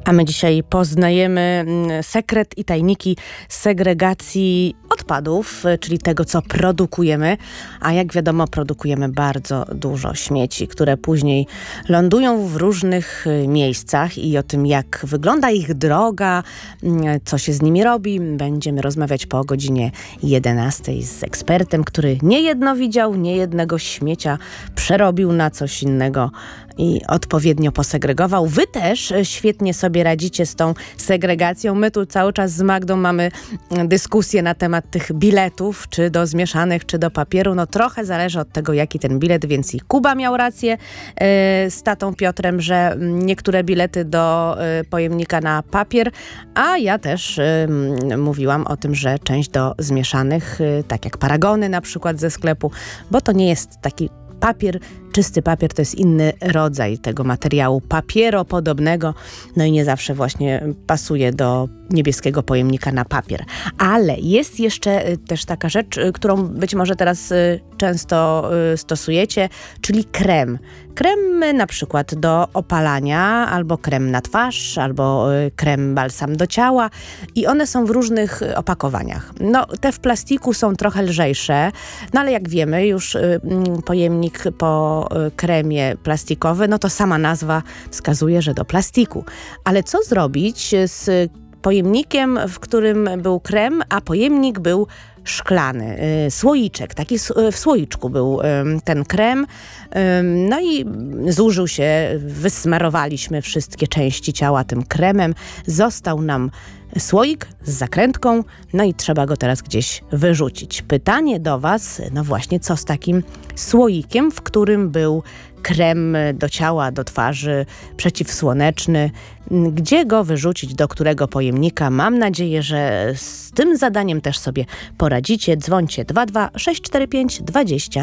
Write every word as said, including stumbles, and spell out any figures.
A my dzisiaj poznajemy sekret i tajniki segregacji odpadów, czyli tego, co produkujemy. A jak wiadomo, produkujemy bardzo dużo śmieci, które później lądują w różnych miejscach i o tym, jak wygląda ich droga, co się z nimi robi, będziemy rozmawiać po godzinie jedenastej z ekspertem, który niejedno widział, niejednego śmiecia przerobił na coś innego i odpowiednio posegregował. Wy też świetnie sobie radzicie z tą segregacją. My tu cały czas z Magdą mamy dyskusję na temat tych biletów, czy do zmieszanych, czy do papieru. No trochę zależy od tego, jaki ten bilet, więc i Kuba miał rację yy, z tatą Piotrem, że niektóre bilety do yy, pojemnika na papier, a ja też yy, mówiłam o tym, że część do zmieszanych, yy, tak jak paragony na przykład ze sklepu, bo to nie jest taki papier, czysty papier to jest inny rodzaj tego materiału papieropodobnego, no i nie zawsze właśnie pasuje do niebieskiego pojemnika na papier. Ale jest jeszcze też taka rzecz, którą być może teraz często stosujecie, czyli krem. Krem na przykład do opalania, albo krem na twarz, albo krem balsam do ciała i one są w różnych opakowaniach. No, te w plastiku są trochę lżejsze, no ale jak wiemy, już pojemnik po kremie plastikowy, no to sama nazwa wskazuje, że do plastiku. Ale co zrobić z pojemnikiem, w którym był krem, a pojemnik był szklany, y, słoiczek, taki w słoiczku był y, ten krem, y, no i zużył się, wysmarowaliśmy wszystkie części ciała tym kremem, został nam słoik z zakrętką, no i trzeba go teraz gdzieś wyrzucić. Pytanie do was, no właśnie, co z takim słoikiem, w którym był krem do ciała, do twarzy, przeciwsłoneczny. Gdzie go wyrzucić, do którego pojemnika? Mam nadzieję, że z tym zadaniem też sobie poradzicie. Dzwońcie dwa dwa sześć cztery pięć dwadzieścia